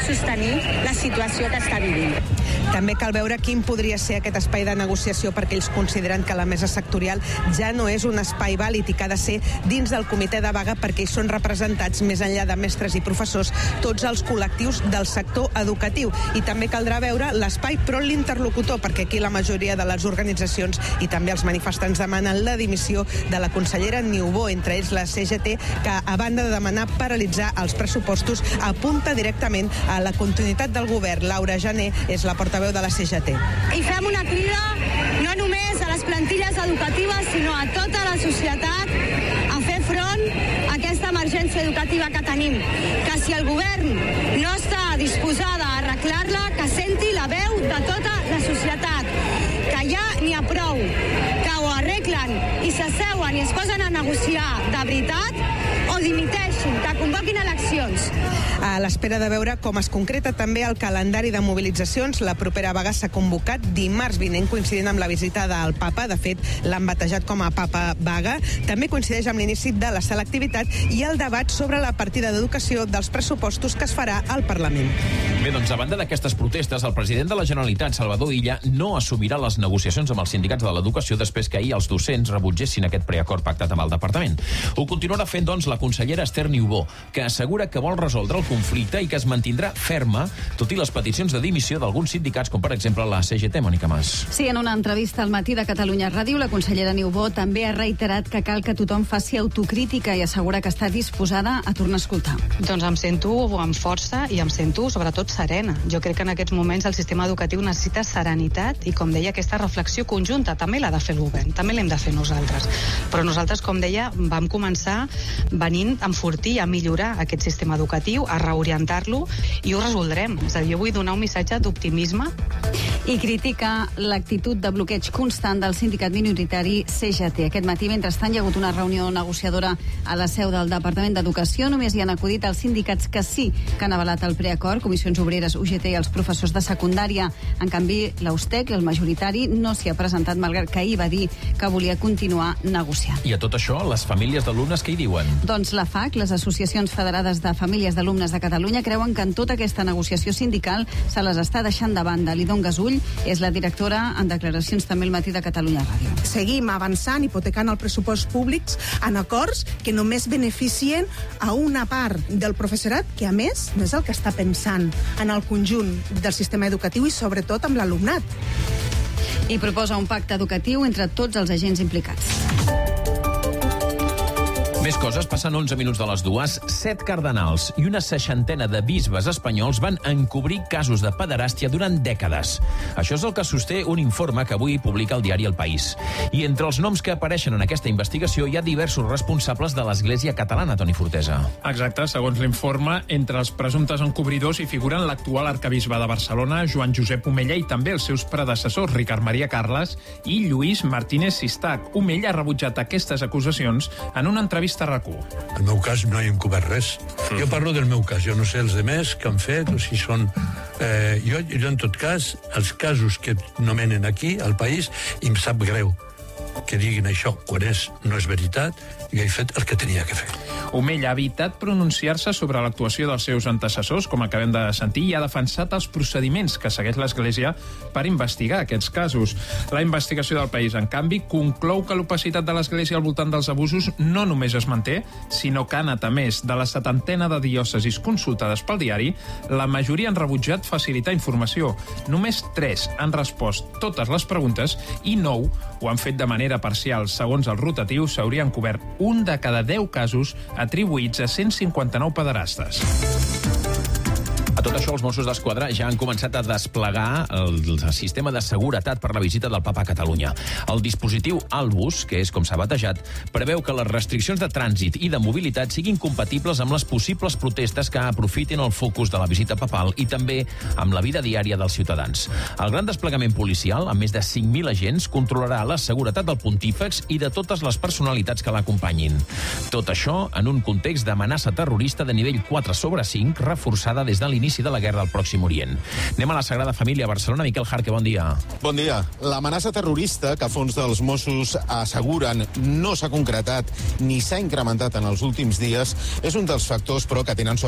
sostenir la situació que està vivint. També cal veure quin podria ser aquest espai de negociació, perquè ells consideren que la mesa sectorial ja no és un espai vàlid i que ha de ser dins del comitè de vaga, perquè hi són representats, més enllà de mestres i professors, tots els col·lectius del sector educatiu. I també caldrà veure l'espai però l'interlocutor, perquè aquí la majoria de les organitzacions i també els manifestants demanen la dimissió de la consellera Niubó, entre ells la CGT, que a banda de demanar paralitzar els pressupostos apunta directament a la continuïtat del govern. Laura Jané és la portaveu de la CGT. I fem una crida no només a les plantilles educatives, sinó a tota la societat a fer front a aquesta emergència educativa que tenim. Que si el govern no està disposada a arreglar-la, que senti la veu de tota la societat. Que ja n'hi ha prou, que ho arreglen i s'asseuen i es posen a negociar de veritat, o dimiteixin, que convoquin eleccions. A l'espera de veure com es concreta també el calendari de mobilitzacions, la propera vaga s'ha convocat dimarts vinent, coincidint amb la visita del papa. De fet, l'han batejat com a papa vaga. També coincideix amb l'inici de la selectivitat i el debat sobre la partida d'educació dels pressupostos que es farà al Parlament. Bé, doncs, a banda d'aquestes protestes, el president de la Generalitat, Salvador Illa, no assumirà les negociacions amb els sindicats de l'educació després que ahir els docents rebutgessin aquest preacord pactat amb el departament. Ho continuarà fent, doncs, la consellera Esther Niubó, que assegura que vol resoldre el conflicte i que es mantindrà ferma, tot i les peticions de dimissió d'alguns sindicats, com per exemple la CGT, Mònica Mas. Sí, en una entrevista al Matí de Catalunya Ràdio, la consellera Niubó també ha reiterat que cal que tothom faci autocrítica i assegura que està disposada a tornar a escoltar. Doncs em sento amb força i em sento sobretot serena. Jo crec que en aquests moments el sistema educatiu necessita serenitat i, com deia, aquesta reflexió conjunta també l'ha de fer el govern, també l'hem de fer nosaltres. Però nosaltres, com deia, vam començar venint a enfortir, a millorar aquest sistema educatiu, a reorientar-lo i ho resoldrem. És a dir, jo vull donar un missatge d'optimisme. I critica l'actitud de bloqueig constant del sindicat minoritari CGT. Aquest matí, mentrestant, hi ha hagut una reunió negociadora a la seu del Departament d'Educació. Només hi han acudit els sindicats que sí que han avalat el preacord, Comissions Obreres, UGT i els professors de secundària. En canvi, l'Austec, el majoritari, no s'hi ha presentat, malgrat que ahir va dir que volia continuar negociant. I a tot això, les famílies d'alumnes què hi diuen? Doncs la FAC, les Associacions Federades de Famílies d'Alumnes de Catalunya, creuen que en tota aquesta negociació sindical se les està deixant de banda. Lidon Gasull és la directora en declaracions també al Matí de Catalunya Ràdio. Seguim avançant, hipotecant el pressupost públics en acords que només beneficien a una part del professorat que, a més, no és el que està pensant en el conjunt del sistema educatiu i sobretot amb l'alumnat. I proposa un pacte educatiu entre tots els agents implicats. Més coses. Passen 11 minuts de les 2. 7 cardenals i una 60ena de bisbes espanyols van encobrir casos de pederàstia durant dècades. Això és el que sosté un informe que avui publica el diari El País. I entre els noms que apareixen en aquesta investigació hi ha diversos responsables de l'Església catalana, Toni Fortesa. Exacte. Segons l'informe, entre els presumptes encobridors hi figuren l'actual arquebisbe de Barcelona, Joan Josep Omella, i també els seus predecessors, Ricard Maria Carles i Lluís Martínez Sistac. Omella ha rebutjat aquestes acusacions en una entrevista a RAC1. En el meu cas no he encobert res. Jo parlo del meu cas, jo no sé els demés que han fet o si són... Jo en tot cas, els casos que nomenen aquí al país, i em sap greu que diguin això quan no és veritat. Jo he fet el que tenia que fer. Omella ha evitat pronunciar-se sobre l'actuació dels seus antecessors, com acabem de sentir, i ha defensat els procediments que segueix l'Església per investigar aquests casos. La investigació del País, en canvi, conclou que l'opacitat de l'Església al voltant dels abusos no només es manté, sinó que ha anat a més. De la 70ena de diòcesis consultades pel diari, la majoria han rebutjat facilitar informació. Només 3 han respost totes les preguntes i 9 ho han fet de manera parcial. Segons el rotatiu, s'haurien cobert 1 de cada 10 casos atribuïts a 159 pederastes. A tot això, els Mossos d'Esquadra ja han començat a desplegar el sistema de seguretat per la visita del Papa a Catalunya. El dispositiu Albus, que és com s'ha batejat, preveu que les restriccions de trànsit i de mobilitat siguin compatibles amb les possibles protestes que aprofitin el focus de la visita papal i també amb la vida diària dels ciutadans. El gran desplegament policial, amb més de 5.000 agents, controlarà la seguretat del pontífex i de totes les personalitats que l'acompanyin. Tot això en un context d'amenaça terrorista de nivell 4/5, reforçada des de l'inici de la guerra al Pròxim Orient. Anem a la Sagrada Família a Barcelona. Miquel Jarque, bon dia. Bon dia. L'amenaça terrorista que a fons dels Mossos asseguren no s'ha concretat ni s'ha incrementat en els últims dies és un dels factors, però, que tenen